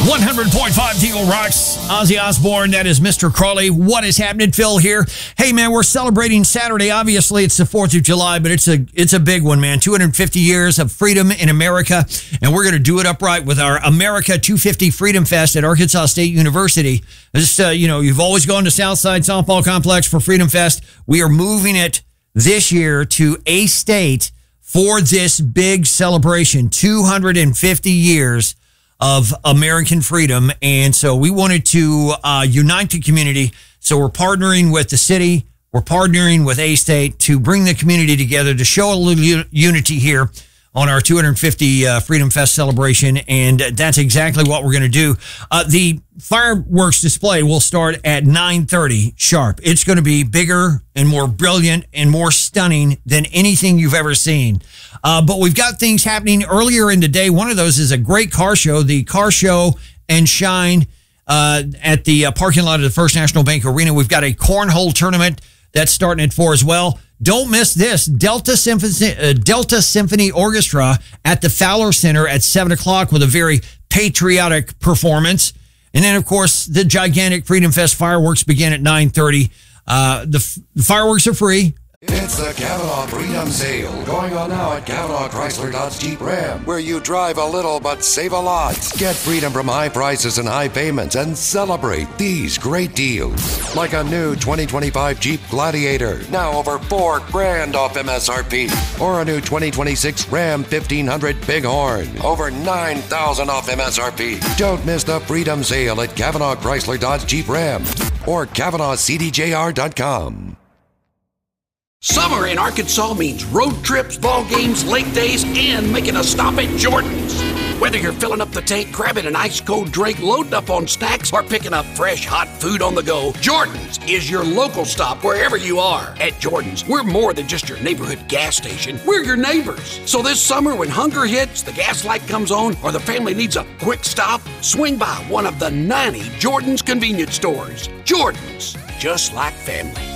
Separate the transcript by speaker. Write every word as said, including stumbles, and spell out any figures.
Speaker 1: one hundred point five Deagle Rocks, Ozzy Osbourne, that is Mister Crawley. What is happening? Phil here. Hey, man, we're celebrating Saturday. Obviously, it's the fourth of July, but it's a it's a big one, man. two hundred fifty years of freedom in America, and we're going to do it upright with our America two fifty Freedom Fest at Arkansas State University. This, uh, you know, you've always gone to Southside Softball Complex for Freedom Fest. We are moving it this year to A-State for this big celebration, two hundred fifty years of American freedom. And so we wanted to uh, unite the community. So we're partnering with the city. We're partnering with A-State to bring the community together to show a little u- unity here on our two hundred fifty uh, Freedom Fest celebration. And that's exactly what we're going to do. Uh, the fireworks display will start at nine thirty sharp. It's going to be bigger and more brilliant and more stunning than anything you've ever seen. Uh, but we've got things happening earlier in the day. One of those is a great car show, the Car Show and Shine uh, at the uh, parking lot of the First National Bank Arena. We've got a cornhole tournament that's starting at four as well. Don't miss this. Delta Symphony, uh, Delta Symphony Orchestra at the Fowler Center at seven o'clock with a very patriotic performance. And then, of course, the gigantic Freedom Fest fireworks begin at nine thirty. Uh, the, f- the fireworks are free.
Speaker 2: It's the Kavanaugh Freedom Sale, going on now at Kavanaugh Chrysler Dodge Jeep Ram, where you drive a little but save a lot. Get freedom from high prices and high payments and celebrate these great deals. Like a new twenty twenty-five Jeep Gladiator, now over four grand off M S R P. Or a new twenty twenty-six Ram fifteen hundred Bighorn, over nine thousand off M S R P. Don't miss the Freedom Sale at Kavanaugh Chrysler Dodge Jeep Ram or Kavanaugh C D J R dot com.
Speaker 3: Summer in Arkansas means road trips, ball games, lake days, and making a stop at Jordan's. Whether you're filling up the tank, grabbing an ice-cold drink, loading up on snacks, or picking up fresh, hot food on the go, Jordan's is your local stop wherever you are. At Jordan's, we're more than just your neighborhood gas station. We're your neighbors. So this summer, when hunger hits, the gas light comes on, or the family needs a quick stop, swing by one of the ninety Jordan's convenience stores. Jordan's, just like family.